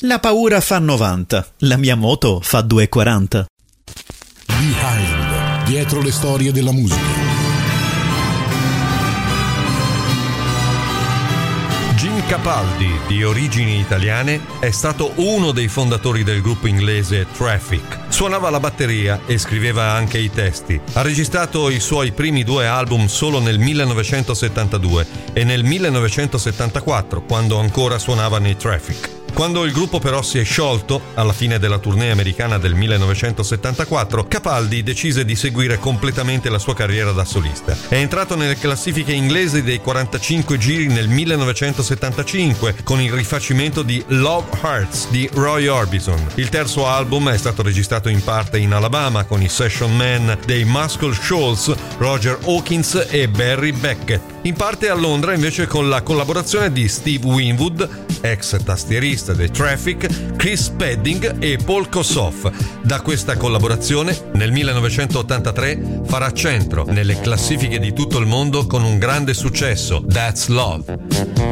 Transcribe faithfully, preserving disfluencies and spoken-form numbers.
La paura fa novanta, la mia moto fa due quaranta. Behind, dietro le storie della musica. Jim Capaldi, di origini italiane, è stato uno dei fondatori del gruppo inglese Traffic. Suonava la batteria e scriveva anche i testi. Ha registrato i suoi primi due album solo nel millenovecentosettantadue e nel millenovecentosettantaquattro, quando ancora suonava nei Traffic. Quando il gruppo però si è sciolto, alla fine della tournée americana del millenovecentosettantaquattro, Capaldi decise di seguire completamente la sua carriera da solista. È entrato nelle classifiche inglesi dei quarantacinque giri nel millenovecentosettantacinque con il rifacimento di Love Hurts di Roy Orbison. Il terzo album è stato registrato in parte in Alabama con i session man dei Muscle Shoals, Roger Hawkins e Barry Beckett. In parte a Londra invece con la collaborazione di Steve Winwood, ex tastierista dei Traffic, Chris Spedding e Paul Kossoff. Da questa collaborazione nel millenovecentottantatré farà centro nelle classifiche di tutto il mondo con un grande successo, That's Love.